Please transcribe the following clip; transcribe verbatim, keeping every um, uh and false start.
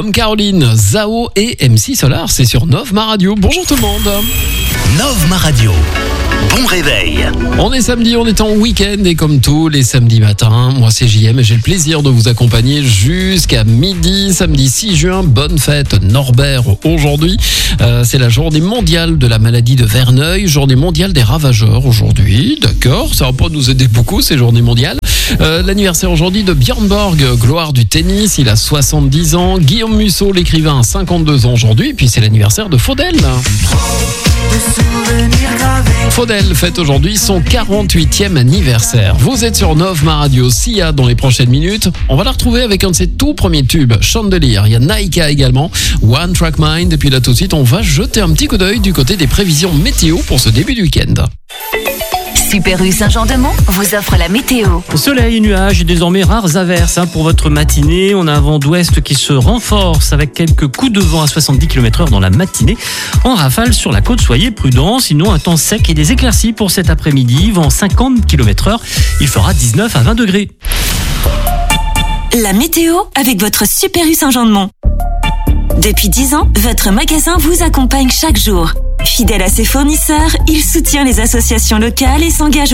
Caroline, Zao et M C Solar, c'est sur Novma Radio. Bonjour tout le monde. Novma Radio. Bon réveil. On est samedi, on est en week-end et comme tous les samedis matins, moi c'est J M et j'ai le plaisir de vous accompagner jusqu'à midi, samedi six juin. Bonne fête Norbert aujourd'hui. Euh, c'est la journée mondiale de la maladie de Verneuil, journée mondiale des ravageurs aujourd'hui. D'accord, ça va pas nous aider beaucoup ces journées mondiales. Euh, l'anniversaire aujourd'hui de Björn Borg, gloire du tennis, il a soixante-dix ans. Guillaume Musso, l'écrivain, a cinquante-deux ans aujourd'hui. Et puis c'est l'anniversaire de Faudel. Faudel fête aujourd'hui son quarante-huitième anniversaire. Vous êtes sur Novma Radio. Sia dans les prochaines minutes. On va la retrouver avec un de ses tout premiers tubes, Chandelier. Il y a Naika également, One Track Mind. Et puis là tout de suite, on va jeter un petit coup d'œil du côté des prévisions météo pour ce début de week-end. Super U Saint-Jean-de-Mont vous offre la météo. Soleil, nuages et désormais rares averses hein, pour votre matinée. On a un vent d'ouest qui se renforce avec quelques coups de vent à soixante-dix kilomètres heure dans la matinée. En rafale sur la côte, soyez prudents. Sinon, un temps sec et des éclaircies pour cet après-midi. Vent cinquante kilomètres heure. Il fera dix-neuf à vingt degrés. La météo avec votre Super U Saint-Jean-de-Mont. Depuis dix ans, votre magasin vous accompagne chaque jour. Fidèle à ses fournisseurs, il soutient les associations locales et s'engage